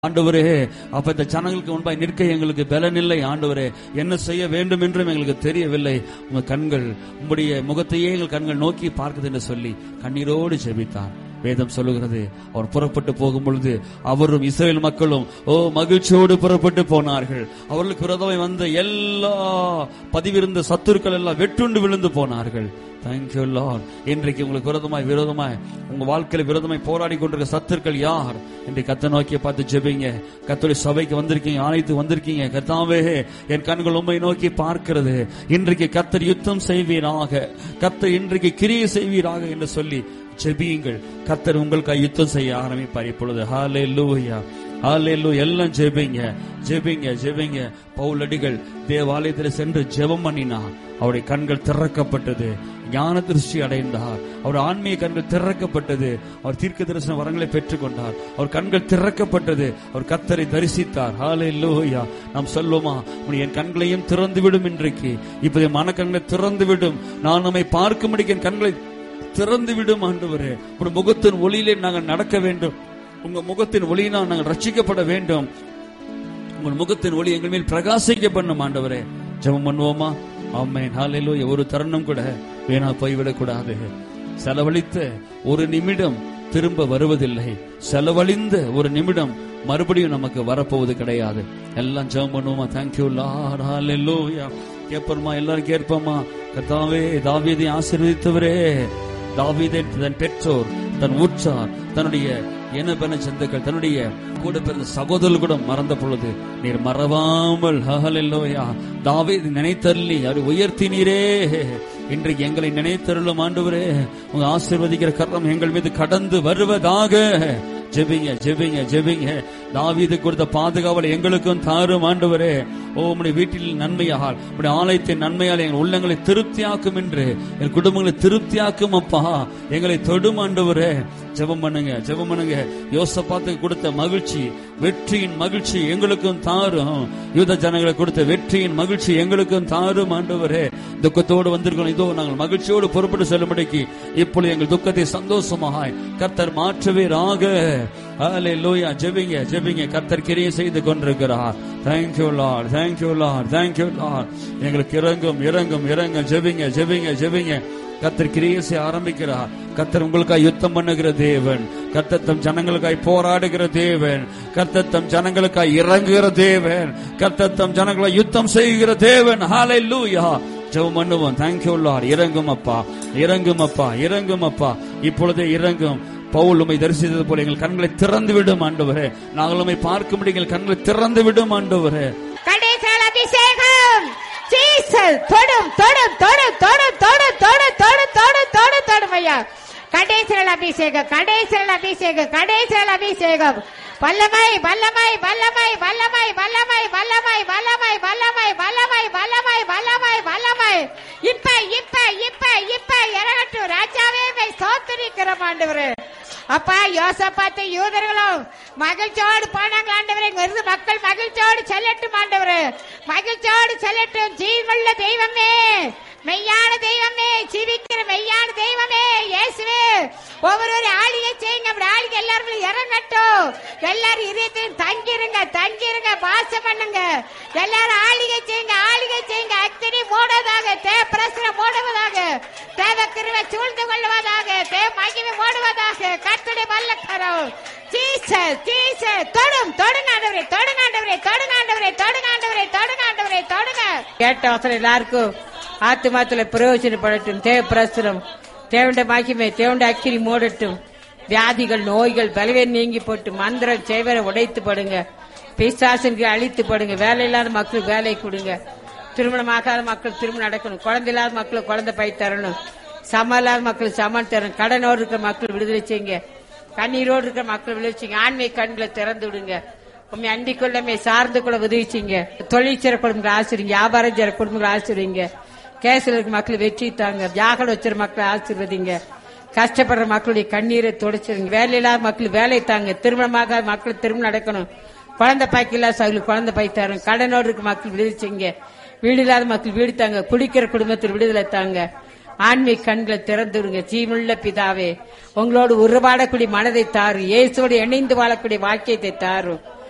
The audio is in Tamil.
ஆண்டவரே, அப்ப இந்த ஜனங்களுக்கு முன்பாய் நிற்க எங்களுக்கு பலன் இல்லை. ஆண்டவரே, என்ன செய்ய வேண்டும் என்றும் எங்களுக்கு தெரியவில்லை. உங்க கண்கள், உங்களுடைய முகத்தையே எங்கள் கண்கள் நோக்கி பார்க்குது என்று சொல்லி கண்ணீரோடு ஜெபித்தார். வேதம் சொல்லுகிறது, அவர் புறப்பட்டு போகும் பொழுது அவரும் இஸ்ரவேல் மக்களும் மகிழ்ச்சியோடு புறப்பட்டு போனார்கள். அவர்களுக்கு விரோதமாய் வந்த எல்லா பதிவிருந்த சத்துருக்கள் எல்லாம் வெட்டுண்டு விழுந்து போனார்கள். Thank you Lord. இன்றைக்கு உங்களுக்கு விரோதமாய் உங்க வாழ்க்கையில விரோதமாய் போராடி கொண்டிருக்க சத்துருக்கள் யார் இன்றைக்கு கர்த்தரை நோக்கி பார்த்து ஜெபிங்க. கர்த்தருடைய சபைக்கு வந்திருக்கீங்க, ஆணைத்து வந்திருக்கீங்க. கர்த்தாவே, என் கண்கள் உம்மை நோக்கி பார்க்கிறது. இன்றைக்கு கர்த்தர் யுத்தம் செய்வீராக, கர்த்தர் இன்றைக்கு கிரியை செய்வீராக என்று சொல்லி ஜெபியுங்கள். கர்த்தர் உங்களுக்கு யுத்தம் செய்ய ஆரம்பிப்பார் இப்பொழுது. ஹல்லேலூயா, ஹல்லேலூயா. எல்லாம் ஜெபிங்க, ஜெபிங்க, ஜெபிங்க. பவுல் அடிகள் தேவாலயத்தில் சென்று ஜெபம் பண்ணினார். அவருடைய கண்கள் திறக்கப்பட்டது, ஞான திருஷ்டி அடைந்தார். அவர் ஆன்மீக கண்கள் திறக்கப்பட்டது. அவர் தீர்க்க தரிசன வரங்களை பெற்றுக் கொண்டார். அவர் கண்கள் திறக்கப்பட்டது. அவர் கர்த்தரை தரிசித்தார். ஹல்லேலூயா. நாம் சொல்லுமா, என் கண்களையும் திறந்து விடும், இன்றைக்கு இப்போது மன கண்களை திறந்து விடும், நான் நம்மை பார்க்கும்படி என் கண்களை திறந்து விடும். ஆண்டவரே, ஒரு முகத்தின் ஒளியிலே நாங்கள் நடக்க வேண்டும். உங்க முகத்தின் ஒளியினால் நாங்கள் ரட்சிக்கப்பட வேண்டும். உங்கள் முகத்தின் ஒளி எங்கள் மேல் பிரகாசிக்க பண்ணும். ஆண்டவரே, ஜெபம் பண்ணுவோமா? ஆமென், ஹல்லேலூயா. ஒரு தருணம் கூட வீணா போய்விடக் கூடாது. செலவழித்த ஒரு நிமிடம் திரும்ப வருவதில்லை. செலவழிந்த ஒரு நிமிடம் மறுபடியும் நமக்கு வரப்போவது கிடையாது. எல்லாம் ஜெபம் பண்ணுவோமா? தேங்க்யூ லார்ட், ஹல்லேலூயா. கேட்போமா? எல்லாரும் கேட்போமா? கர்த்தாவே, தாவீதை ஆசீர்வதித்தவரே, தாவீதை தன் பெற்றோர், தன் உற்றார், தன்னுடைய இனபென சொந்தங்கள், தன்னுடைய கூட பிறந்த சகோதரர்கள் கூட மறந்த பொழுது நீர் மறவாமல் ஹல்லேலூயா தாவீதை நினைத்தருளி அவரை உயர்த்தினீரே. இன்றைக்கு எங்களை நினைத்தருளும் ஆண்டவரே. உங்க ஆசீர்வதிக்கிற கரம் எங்கள் மீது கடந்து வருவதாக. ஜெபிங்க, ஜெபிங்க, ஜெபிங்க. தாவீது கொடுத்த பாதுகாவலை எங்களுக்கும் தாரும் ஆண்டவரே. உம்முடைய வீட்டில் நன்மையால், உம்முடைய ஆலயத்தின் நன்மையால் எங்கள் உள்ளங்களை திருப்தியாக்கும் என்று, என் குடும்பங்களை திருப்தியாக்கும் அப்பா. எங்களை தொடும் ஆண்டவரே. ஜெபம் பண்ணுங்க, ஜெபம் பண்ணுங்க. யோசபாத்துக்கு கொடுத்த மகிழ்ச்சி, வெற்றியின் மகிழ்ச்சி எங்களுக்கும் தாரும். யூத ஜனங்களை கொடுத்த வெற்றியின் மகிழ்ச்சி எங்களுக்கும் தாரும் ஆண்டவரே. துக்கத்தோடு வந்திருக்கோம், இதோ நாங்கள் மகிழ்ச்சியோடு புறப்பட்டு செல்லும்படிக்கு இப்பொழுது எங்கள் துக்கத்தை சந்தோஷமாய் கர்த்தர் மாற்றுவீராக. ஹல்லேலூயா. ஜெபிங்க, ஜெபிங்க. கர்த்தர் கிரியை செய்து கொண்டிருக்கிறார். Thank you Lord, thank you Lord, thank you Lord. எங்களுக்கு இரங்கும், இரங்கும், இரங்கும். ஜெபிங்க, ஜெபிங்க, ஜெபிங்க. கர்த்தர் கிரியை செய்ய ஆரம்பிக்கிறார். கர்த்தர் உங்களுக்காய் யுத்தம் பண்ணுகிற தேவன். கர்த்தர் தம் ஜனங்களுக்காய் போராடுகிற தேவன். கர்த்தர் தம் ஜனங்களுக்காய் இறங்குகிற தேவன். கர்த்தர் தம் ஜனங்களுக்காய் யுத்தம் செய்கிற தேவன். ஹல்லேலூயா. ஜெபம் பண்ணுவோம். Thank you Lord. இறங்கும் அப்பா, இறங்கும் அப்பா, இறங்கும் அப்பா. இப்பொழுதே இறங்கும். பவுல் உம்மை தரிசித்தது போல எங்கள் கண்களை திறந்து விடும் ஆண்டவரே. நாங்கள் உம்மை பார்க்கும்படி எங்கள் கண்களை திறந்து விடும் ஆண்டவரே. கடைசியில் அபிஷேகம் ஜீசஸ் தொடும் தொடும் தொடும் தொடும் தொடும் தொடும் தொடும் தொடும் தொடும் தொடும் ஐயா. கடைசியில் அபிஷேகம், கடைசியில் அபிஷேகம், கடைசியில் அபிஷேகம். வல்லமை, வல்லமை, வல்லமை, வல்லமை, வல்லமை, வல்லமை, வல்லமை, வல்லமை, வல்லமை, வல்லமை, வல்லமை, வல்லமை. இப்ப இப்ப இப்ப இப்ப இறங்கட்டும் ராஜாவே. ஸ்தோத்திரிக்கிறோம் ஆண்டவரே. அப்பா, யோசபாத்து யூதர்களும் மகிழ்ச்சியோடு போனாங்க ஆண்டவரே. இங்கிருந்து மக்கள் மகிழ்ச்சியோடு செல்லட்டும் ஆண்டவரே, மகிழ்ச்சியோடு செல்லட்டும். ஜீவனுள்ள தெய்வமே, மெய்யான தெய்வமே, ஜீவிக்கிற மெய்யான தெய்வமே, இயேசுவே. ஒவ்வொரு ஆளிகை செய்யுங்க. ஆளிகை எல்லாரும் இறங்கட்டும். எல்லாரும் இதயத்தையும் தங்கிருங்க, தங்கிருங்க, வாசம் பண்ணுங்க. எல்லாரும் ஆளிகை செய்யுங்க, ஆளிகை செய்யுங்க. அக்னி மூடுவதாக, தேவ பிரசனம் மூடுவதாக, தேவ கிருபை சூழ்ந்து கொள்வதாக, தேவ மகிமை மூடுவதாக. கர்த்தருடைய வல்லக்கரம் ஜீசஸ், ஜீசஸ். தொடும், தொடுங்காண்டவரே, தொடுங்காண்டவரே, தொடுங்காண்டவரே, தொடுங்காண்டவரே, தொடுங்காண்டவரே, தொடுங்க. கேட்ட அவசரம் எல்லாருக்கும் ஆத்துமாத்துல பிரயோஜனப்படட்டும். தேவ பிரசுரம், தேவண்ட மகிமை, தேவண்ட அக்கினி மூடட்டும். வியாதிகள், நோய்கள், பலவீனம் நீங்கி போட்டு மந்திரம் செய்வரை உடைத்து படுங்க. பிசாசுக்கு அழித்து படுங்க. வேலை இல்லாத மக்களுக்கு வேலை கொடுங்க. திருமணமாகாத மக்கள் திருமணம் நடக்கணும். குழந்தை இல்லாத மக்களுக்கு குழந்தை பை தரணும். சமம் இல்லாத மக்களுக்கு சமம் தரணும். கடனோடு இருக்கிற மக்கள் விடுதலை செய்யுங்க. கண்ணீரோடு இருக்கிற மக்கள் விடுதலை செய்யுங்க. ஆன்மீக கண்களை திறந்து விடுங்க. உண்மை அண்டிக் கொள்ளமே சார்ந்து கொள்ள உதவிச்சிங்க. தொழில் செய்ற குடும்பங்களை ஆசிரியங்க. வியாபாரம் செய்ற குடும்பங்களை ஆசிரியங்க. கேசில் இருக்க மக்களை வெற்றி தாங்க. வியாகலம் வச்சிருக்க மக்களை ஆசீர்வதிங்க. கஷ்டப்படுற மக்களுடைய கண்ணீரை துடைச்சிருங்க. வேலை இல்லாத மக்கள் வேலை தாங்க. திருமணமாக மக்கள் திருமணம் நடக்கணும். குழந்தை பாய்க்கு இல்லாத சகலுக்கு குழந்தை பாய் தரும். கடனோடு இருக்க மக்கள் விடுதலை செய்யுங்க. வீடு இல்லாத மக்கள் வீடு தாங்க. குடிக்கிற குடும்பத்தில் விடுதலை தாங்க. ஆன்மீக கண்களை திறந்து விடுங்க. ஜீவனுள்ள பிதாவே, உங்களோடு உருவாடக்கூடிய மனதை தாரும். இயேசுவோடு இணைந்து வாழக்கூடிய வாக்கியத்தை தாரும்.